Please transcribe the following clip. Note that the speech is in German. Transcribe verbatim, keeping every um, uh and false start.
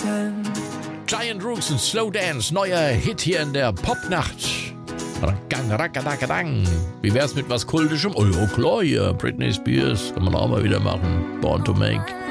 Schatten. Giant Rooks und Slow Dance, neuer Hit hier in der Popnacht. Rackang, rackadakadang. Wie wär's mit was Kultischem? Oh ja, klar hier. Britney Spears, kann man auch mal wieder machen. Born to Make.